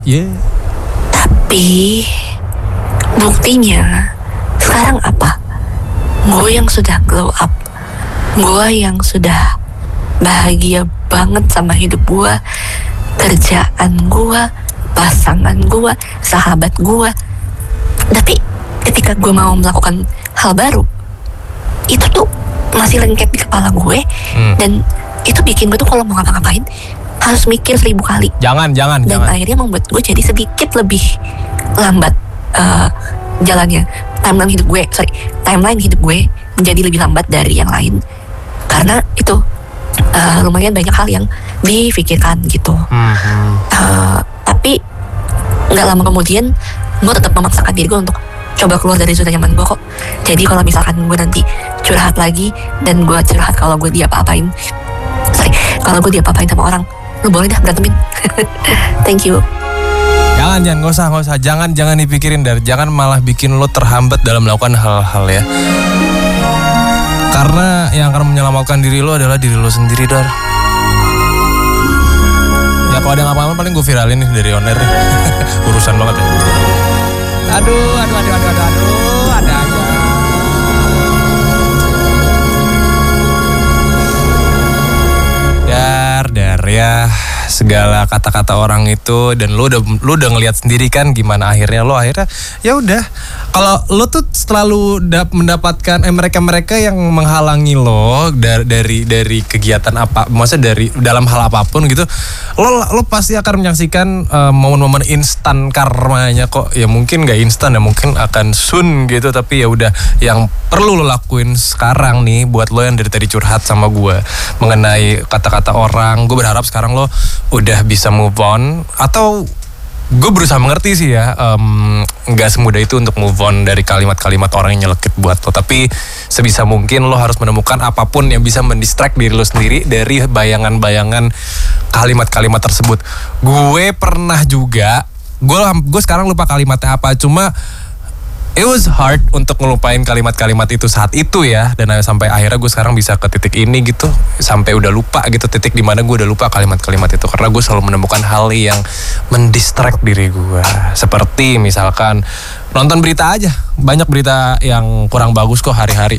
Yeah. Tapi buktinya sekarang apa? Gue yang sudah glow up, gue yang sudah bahagia banget sama hidup gue, kerjaan gue, pasangan gue, sahabat gue. Tapi ketika gue mau melakukan hal baru, itu tuh masih lengket di kepala gue. Dan itu bikin gue tuh kalau mau ngapa-ngapain harus mikir 1000 kali. Jangan. Dan akhirnya membuat gue jadi sedikit lebih lambat jalannya. Timeline hidup gue menjadi lebih lambat dari yang lain. Karena itu lumayan banyak hal yang difikirkan gitu. Tapi gak lama kemudian gue tetap memaksakan diri gue untuk coba keluar dari zona nyaman gue kok. Jadi kalau misalkan gue nanti curhat lagi, dan gue curhat kalau gue diapa-apain sama orang, lu boleh dah berantemin. Thank you. Jangan, gak usah. Jangan dipikirin, Dar. Jangan malah bikin lo terhambat dalam melakukan hal-hal ya. Karena yang akan menyelamatkan diri lo adalah diri lo sendiri, Dar. Ya kalau ada apa-apa paling gue viralin nih dari on air nih. Urusan banget ya. Aduh, ada aja. Dar ya, segala kata-kata orang itu, dan lu udah ngelihat sendiri kan gimana akhirnya ya udah. Kalau lu tuh selalu mendapatkan mereka yang menghalangi lo dari kegiatan apa, maksudnya dari dalam hal apapun gitu, lo pasti akan menyaksikan momen-momen instan karmanya kok. Ya mungkin gak instan, ya mungkin akan soon gitu, tapi ya udah, yang perlu lo lakuin sekarang nih buat lo yang dari tadi curhat sama gue mengenai kata-kata orang, gue berharap sekarang lo udah bisa move on. Atau gue berusaha mengerti sih ya, gak semudah itu untuk move on dari kalimat-kalimat orang yang nyelekit buat lo. Tapi sebisa mungkin lo harus menemukan apapun yang bisa mendistract diri lo sendiri dari bayangan-bayangan kalimat-kalimat tersebut. Gue pernah juga, gue sekarang lupa kalimatnya apa, cuma it was hard untuk ngelupain kalimat-kalimat itu saat itu ya. Dan sampai akhirnya gue sekarang bisa ke titik ini gitu, sampai udah lupa gitu, titik dimana gue udah lupa kalimat-kalimat itu. Karena gue selalu menemukan hal yang mendistract diri gue. Seperti misalkan nonton berita aja, banyak berita yang kurang bagus kok hari-hari.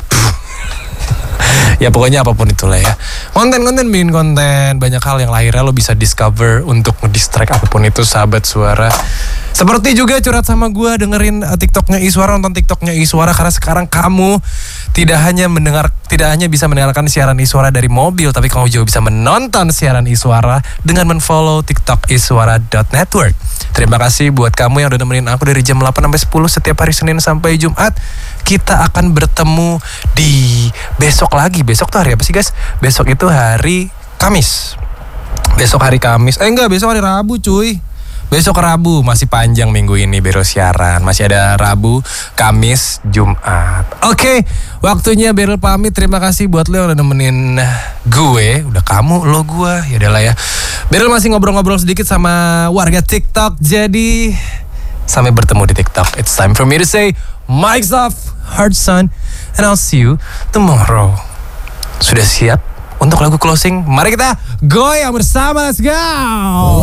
Ya pokoknya apapun itulah ya, konten, banyak hal yang akhirnya lo bisa discover untuk ngedistract apapun itu, sahabat suara. Seperti juga curhat sama gue, dengerin TikToknya Iswara, nonton TikToknya Iswara, karena sekarang kamu tidak hanya bisa mendengarkan siaran Iswara dari mobil, tapi kamu juga bisa menonton siaran Iswara dengan menfollow TikTok iswara.network. Terima kasih buat kamu yang udah nemenin aku dari jam 8 sampai 10 setiap hari Senin sampai Jumat. Kita akan bertemu di besok lagi. Besok tuh hari apa sih, guys? Besok itu hari Kamis. Besok hari Rabu, cuy. Besok Rabu, masih panjang minggu ini Bero siaran. Masih ada Rabu, Kamis, Jumat. Oke, waktunya Bero pamit. Terima kasih buat lo yang udah nemenin gue. Udah kamu, lo gue. Yaudahlah ya. Bero masih ngobrol-ngobrol sedikit sama warga TikTok. Jadi, sampai bertemu di TikTok. It's time for me to say, mic's off, heart son, and I'll see you tomorrow. Sudah siap untuk lagu closing? Mari kita goyang bersama, let's go!